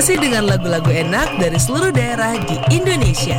Masih dengan lagu-lagu enak dari seluruh daerah di Indonesia.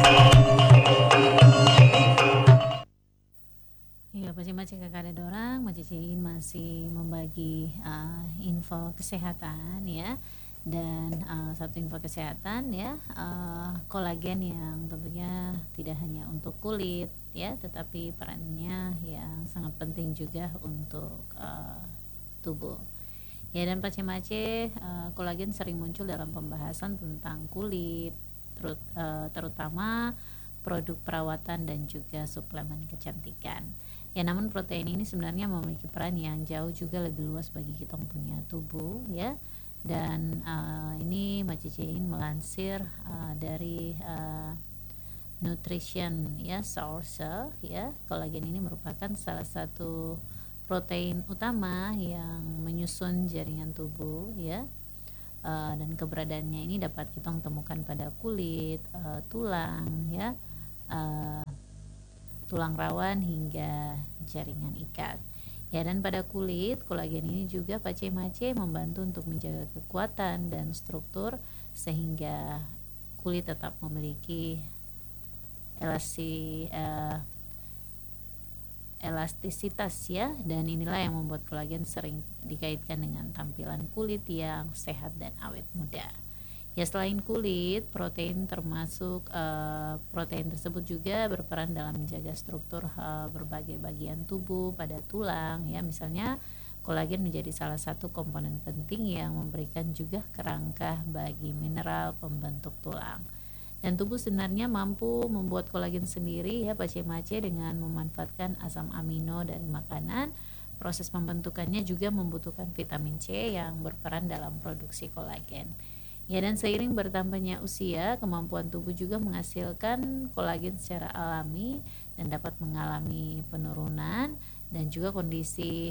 Ya, Pacimacik kakak ada dorang, Macicin masih membagi info kesehatan ya. Dan satu info kesehatan ya, kolagen yang tentunya tidak hanya untuk kulit ya, tetapi perannya yang sangat penting juga untuk tubuh. Ya, dan Pace-Mace, kolagen sering muncul dalam pembahasan tentang kulit, terutama produk perawatan dan juga suplemen kecantikan. Ya, namun protein ini sebenarnya memiliki peran yang jauh juga lebih luas bagi kita punya tubuh ya. Dan ini Macicein melansir dari Nutrition ya Source ya. Kolagen ini merupakan salah satu protein utama yang menyusun jaringan tubuh ya. Dan keberadaannya ini dapat kita temukan pada kulit, tulang ya, tulang rawan hingga jaringan ikat. Ya, dan pada kulit, kolagen ini juga Pace-Mace membantu untuk menjaga kekuatan dan struktur sehingga kulit tetap memiliki elastisitas ya, dan inilah yang membuat kolagen sering dikaitkan dengan tampilan kulit yang sehat dan awet muda. Ya, selain kulit, protein tersebut juga berperan dalam menjaga struktur berbagai bagian tubuh pada tulang ya. Misalnya kolagen menjadi salah satu komponen penting yang memberikan juga kerangka bagi mineral pembentuk tulang. Dan tubuh sebenarnya mampu membuat kolagen sendiri ya Pace-Mace dengan memanfaatkan asam amino dari makanan. Proses pembentukannya juga membutuhkan vitamin C yang berperan dalam produksi kolagen. Ya, dan seiring bertambahnya usia, kemampuan tubuh juga menghasilkan kolagen secara alami dan dapat mengalami penurunan, dan juga kondisi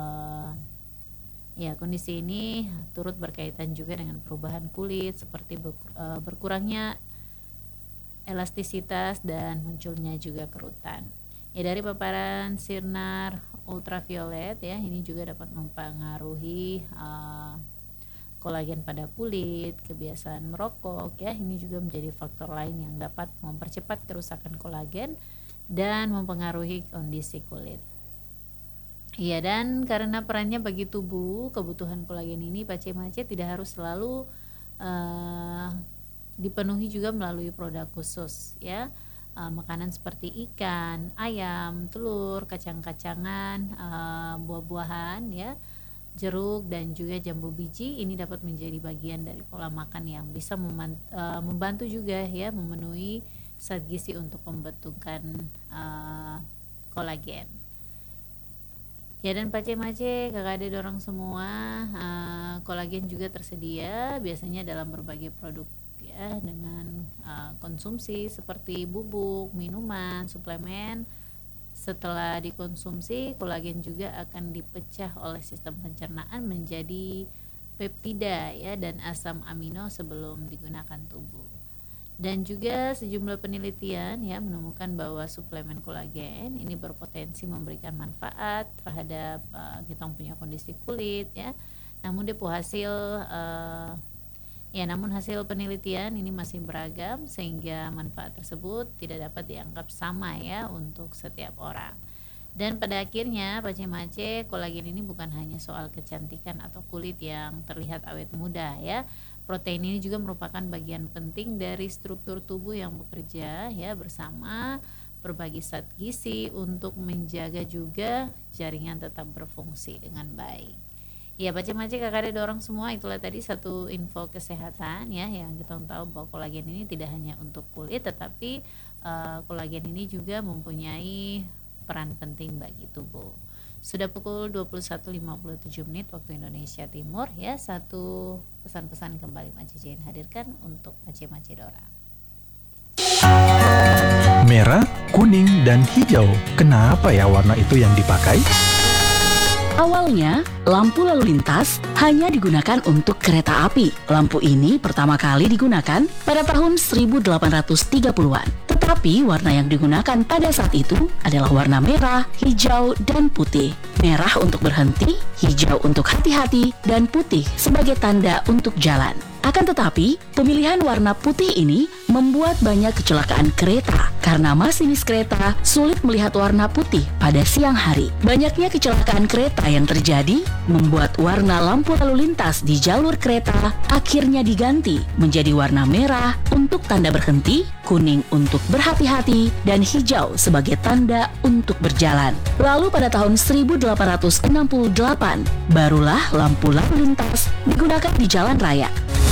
ini turut berkaitan juga dengan perubahan kulit seperti berkurangnya elastisitas dan munculnya juga kerutan. Ya, dari paparan sinar ultraviolet ya, ini juga dapat mempengaruhi kolagen pada kulit. Kebiasaan merokok ya, ini juga menjadi faktor lain yang dapat mempercepat kerusakan kolagen dan mempengaruhi kondisi kulit. Iya, dan karena perannya bagi tubuh, kebutuhan kolagen ini Pace-Mace tidak harus selalu dipenuhi juga melalui produk khusus ya. Makanan seperti ikan, ayam, telur, kacang-kacangan, buah-buahan ya, jeruk dan juga jambu biji ini dapat menjadi bagian dari pola makan yang bisa membantu juga ya memenuhi zat gizi untuk pembentukan kolagen. Ya, dan Pace-Mace kakak adik dorong semua, kolagen juga tersedia biasanya dalam berbagai produk ya, dengan konsumsi seperti bubuk, minuman, suplemen. Setelah dikonsumsi, kolagen juga akan dipecah oleh sistem pencernaan menjadi peptida ya dan asam amino sebelum digunakan tubuh. Dan juga sejumlah penelitian ya menemukan bahwa suplemen kolagen ini berpotensi memberikan manfaat terhadap kita punya kondisi kulit ya. Namun hasil penelitian ini masih beragam sehingga manfaat tersebut tidak dapat dianggap sama ya untuk setiap orang. Dan pada akhirnya Pace-Mace, kolagen ini bukan hanya soal kecantikan atau kulit yang terlihat awet muda ya. Protein ini juga merupakan bagian penting dari struktur tubuh yang bekerja ya bersama berbagi zat gizi untuk menjaga juga jaringan tetap berfungsi dengan baik. Ya, Pace-Mace kakak ada dorong semua, itulah tadi satu info kesehatan ya yang kita tahu bahwa kolagen ini tidak hanya untuk kulit, tetapi kolagen ini juga mempunyai peran penting bagi tubuh. Sudah pukul 21.57 menit waktu Indonesia Timur ya. Satu pesan-pesan kembali Macicein hadirkan untuk Pace-Mace dorang. Merah, kuning, dan hijau. Kenapa ya warna itu yang dipakai? Awalnya, lampu lalu lintas hanya digunakan untuk kereta api. Lampu ini pertama kali digunakan pada tahun 1830-an. Tetapi warna yang digunakan pada saat itu adalah warna merah, hijau, dan putih. Merah untuk berhenti, hijau untuk hati-hati, dan putih sebagai tanda untuk jalan. Akan tetapi, pemilihan warna putih ini membuat banyak kecelakaan kereta karena masinis kereta sulit melihat warna putih pada siang hari. Banyaknya kecelakaan kereta yang terjadi membuat warna lampu lalu lintas di jalur kereta akhirnya diganti menjadi warna merah untuk tanda berhenti, kuning untuk berhati-hati, dan hijau sebagai tanda untuk berjalan. Lalu pada tahun 1868, barulah lampu lalu lintas digunakan di jalan raya.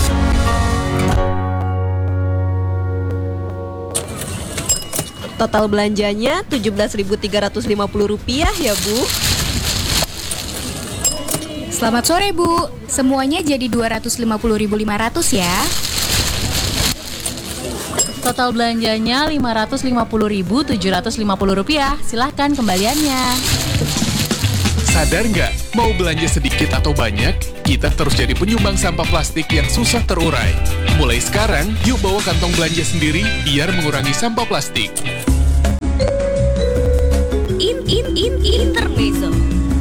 Total belanjanya Rp17.350 ya, Bu. Selamat sore, Bu. Semuanya jadi Rp250.500 ya. Total belanjanya Rp550.750. Silahkan kembaliannya. Sadar nggak? Mau belanja sedikit atau banyak, kita terus jadi penyumbang sampah plastik yang susah terurai. Mulai sekarang, yuk bawa kantong belanja sendiri biar mengurangi sampah plastik. Intermezzo.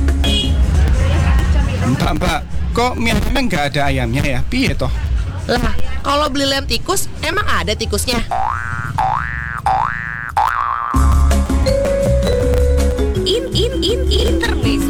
Mbak, kok mie ayamnya nggak ada ayamnya ya? Piye toh? Lah, kalau beli lem tikus, emang ada tikusnya? Intermezzo.